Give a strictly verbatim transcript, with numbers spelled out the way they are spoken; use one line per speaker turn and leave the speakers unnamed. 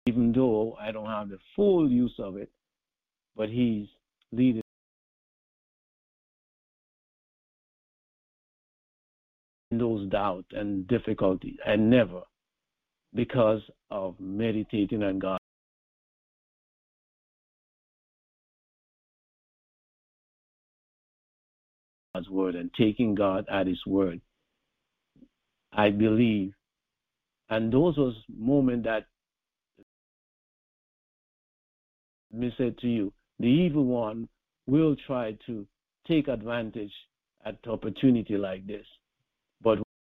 even though I don't have the full use of it, but he's leading those doubts and difficulties, and never, because of meditating on God's word and taking God at his word. I believe, and those was moments that me said to you, the evil one will try to take advantage at opportunity like this.